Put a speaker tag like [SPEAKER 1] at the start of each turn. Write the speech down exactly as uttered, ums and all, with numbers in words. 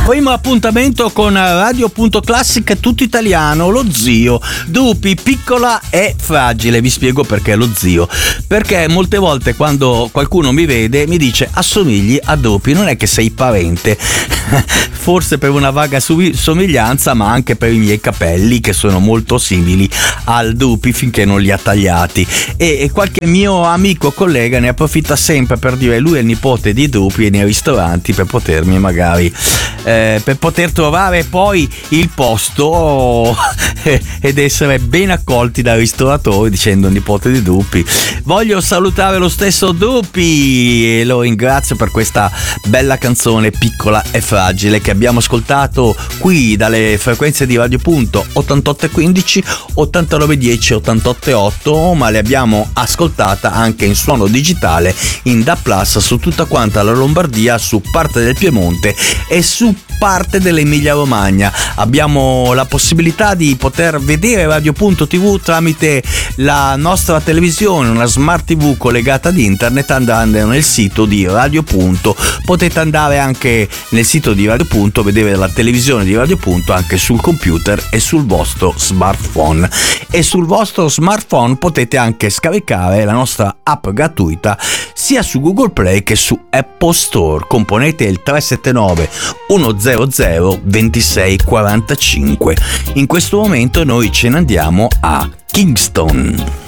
[SPEAKER 1] Primo appuntamento con Radio Punto Classic tutto italiano, lo zio Dupi, piccola e fragile. Vi spiego perché lo zio. Perché molte volte quando qualcuno mi vede mi dice assomigli a Dupi, non è che sei parente. Forse per una vaga somiglianza, ma anche per i miei capelli che sono molto simili al Dupi finché non li ha tagliati. E, e qualche mio amico collega ne approfitta sempre per dire lui è il nipote di Dupi e nei ristoranti per potermi magari eh, per poter trovare poi il posto ed essere ben accolti dai ristoratori dicendo nipote di Dupi. Voglio salutare lo stesso Dupi e lo ringrazio per questa bella canzone piccola e fragile che abbiamo ascoltato qui dalle frequenze di Radio Punto ottantotto e quindici, ottantanove dieci, ottantotto e otto, ma le abbiamo ascoltata anche in suono digitale in D A B plus su tutta quanta la Lombardia, su parte del Piemonte e su parte dell'Emilia Romagna. Abbiamo la possibilità di poter vedere Radio Punto tivù tramite la nostra televisione, una smart tivù collegata ad internet, andando nel sito di Radio Punto. Potete andare anche nel sito di Radio Punto, vedere la televisione di Radio Punto anche sul computer e sul vostro smartphone. E sul vostro smartphone potete anche scaricare la nostra app gratuita sia su Google Play che su Apple Store. Componete il tre sette nove uno zero zero due sei quattro cinque. In questo momento noi ce ne andiamo a Kingston.